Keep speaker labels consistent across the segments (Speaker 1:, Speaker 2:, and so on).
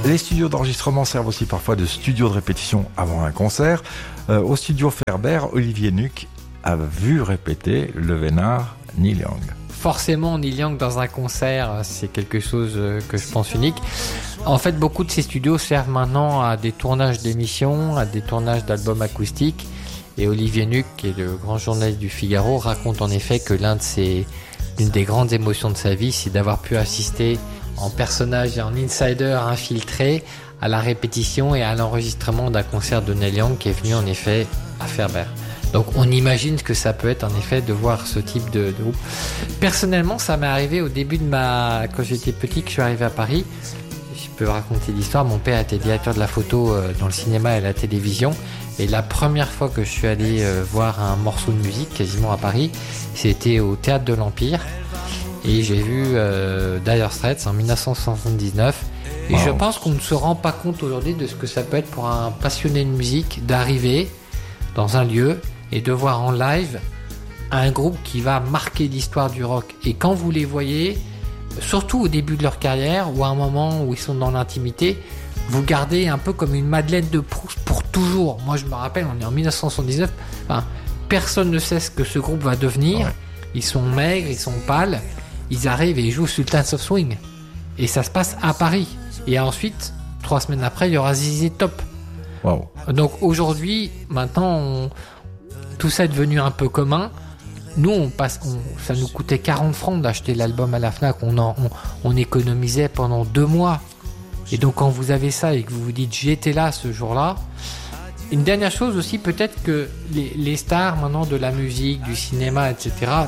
Speaker 1: Les studios d'enregistrement servent aussi parfois de studio de répétition avant un concert. Au studio Ferber, Olivier Nuc a vu répéter le vénard Neil Young.
Speaker 2: Forcément, Neil Young dans un concert, c'est quelque chose que je pense unique. En fait, beaucoup de ces studios servent maintenant à des tournages d'émissions, à des tournages d'albums acoustiques. Et Olivier Nuc, qui est le grand journaliste du Figaro, raconte en effet que l'une des grandes émotions de sa vie, c'est d'avoir pu assister en personnage et en insider infiltré à la répétition et à l'enregistrement d'un concert de Neil Young qui est venu en effet à Ferber. Donc on imagine ce que ça peut être en effet de voir ce type de groupe. Personnellement, ça m'est arrivé au début quand j'étais petit, que je suis arrivé à Paris. Je peux raconter l'histoire. Mon père était directeur de la photo dans le cinéma et la télévision. Et la première fois que je suis allé voir un morceau de musique quasiment à Paris, c'était au Théâtre de l'Empire. Et j'ai vu Dire Straits en 1979. Et je pense qu'on ne se rend pas compte aujourd'hui de ce que ça peut être pour un passionné de musique d'arriver dans un lieu et de voir en live un groupe qui va marquer l'histoire du rock. Et quand vous les voyez, surtout au début de leur carrière ou à un moment où ils sont dans l'intimité, vous gardez un peu comme une Madeleine de Proust pour toujours. Moi je me rappelle, on est en 1979, personne ne sait ce que ce groupe va devenir. Ils sont maigres, ils sont pâles, ils arrivent et ils jouent Sultans of Swing. Et ça se passe à Paris. Et ensuite, 3 semaines après, il y aura ZZ Top.
Speaker 1: Wow. Donc
Speaker 2: aujourd'hui, maintenant, tout ça est devenu un peu commun. Nous, ça nous coûtait 40 francs d'acheter l'album à la Fnac. On économisait pendant 2 mois. Et donc, quand vous avez ça et que vous vous dites « j'étais là ce jour-là », une dernière chose aussi, peut-être que les stars maintenant de la musique, du cinéma, etc.,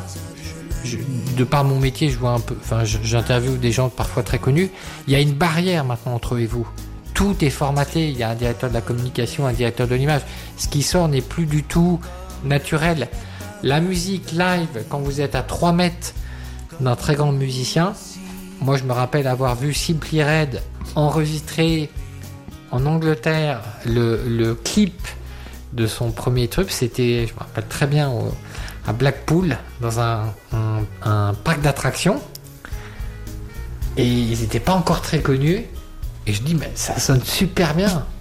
Speaker 2: de par mon métier, je vois un peu, j'interviewe des gens parfois très connus. Il y a une barrière maintenant entre eux et vous. Tout est formaté. Il y a un directeur de la communication, un directeur de l'image. Ce qui sort n'est plus du tout naturel. La musique live, quand vous êtes à 3 mètres d'un très grand musicien, moi je me rappelle avoir vu Simply Red enregistrer en Angleterre le clip de son premier truc. C'était, je me rappelle très bien, à Blackpool, dans un parc d'attractions. Et ils n'étaient pas encore très connus. Et je dis, mais ça sonne super bien.